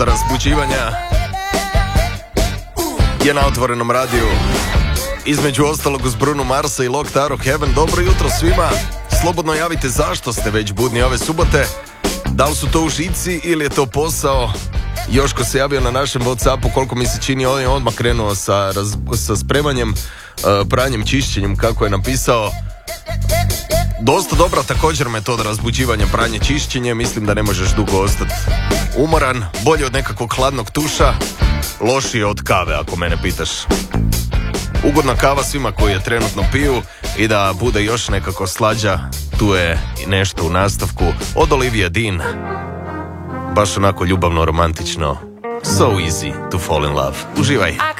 razbuđivanja je na Otvorenom radiju. Između ostalog uz Bruno Marsa i Locked Out of Heaven. Dobro jutro svima. Slobodno javite zašto ste već budni ove subote. Da li su to užici ili je to posao? Joško se javio na našem WhatsAppu, koliko mi se čini, on je odmah krenuo sa spremanjem, pranjem, čišćenjem, kako je napisao. Dosta dobra također metoda razbuđivanja, pranje, čišćenje. Mislim da ne možeš dugo ostati umoran. Bolje od nekakvog hladnog tuša, lošije od kave ako mene pitaš. Ugodna kava svima koji je trenutno piju i da bude još nekako slađa. Tu je i nešto u nastavku od Olivia Dean. Baš onako ljubavno, romantično. So easy to fall in love. Uživaj.